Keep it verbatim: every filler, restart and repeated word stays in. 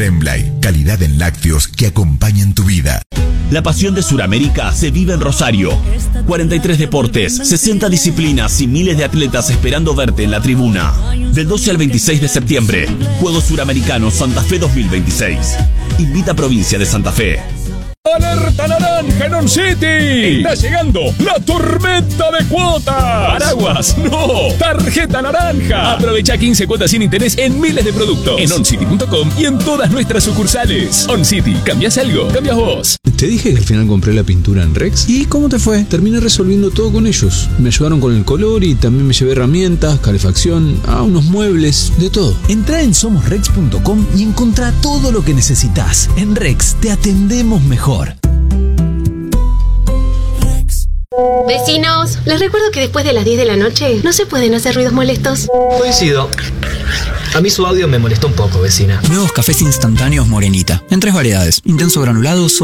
Tremblay, calidad en lácteos que acompañan tu vida. La pasión de Suramérica se vive en Rosario. cuarenta y tres deportes, sesenta disciplinas y miles de atletas esperando verte en la tribuna. Del doce al veintiséis de septiembre, Juegos Suramericanos Santa Fe dos mil veintiséis. Invita a Provincia de Santa Fe. ¡Alerta naranja en On City! ¡Está llegando la tormenta de cuotas! ¡Paraguas! ¡No! ¡Tarjeta naranja! Aprovecha quince cuotas sin interés en miles de productos. En oncity punto com y en todas nuestras sucursales. On City. ¿Cambias algo? ¿Cambias vos? Te dije que al final compré la pintura en Rex. ¿Y cómo te fue? Terminé resolviendo todo con ellos. Me ayudaron con el color y también me llevé herramientas, calefacción, ah, unos muebles, de todo. Entrá en somos rex punto com y encontrá todo lo que necesitas. En Rex te atendemos mejor. Vecinos, les recuerdo que después de las diez de la noche no se pueden hacer ruidos molestos. Coincido. A mí su audio me molestó un poco, vecina. Nuevos cafés instantáneos Morenita. En tres variedades. Intenso granulado,